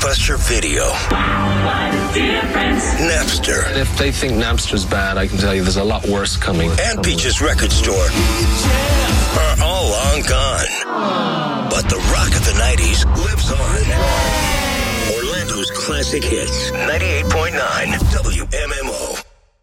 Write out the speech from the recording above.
Blockbuster Video. Napster. And if they think Napster's bad, I can tell you there's a lot worse coming. And Peach's Record Store are all long gone. But the rock of the 90s lives on. Orlando's classic hits. 98.9 WFLQ.